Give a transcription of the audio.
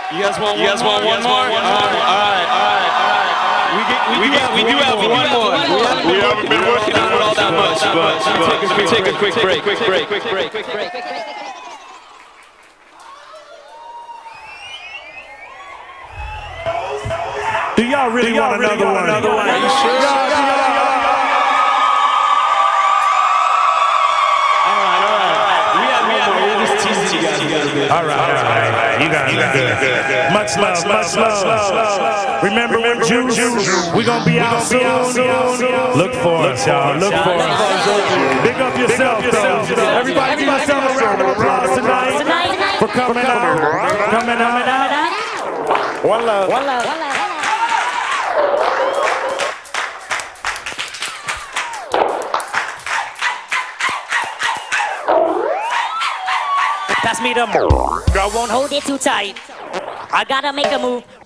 You guys want one more? All right. We do have one more. We haven't been working on it all that much, but take a quick break. Do y'all really want another one? Are you sure? All right. You guys are good. Much love. Remember when June, we gonna be out soon. Look for us, y'all. Look for us. Big up yourself, though. Everybody give yourself a round of applause tonight for coming out. One love. Pass me the move. Girl won't hold it too tight. I gotta make a move.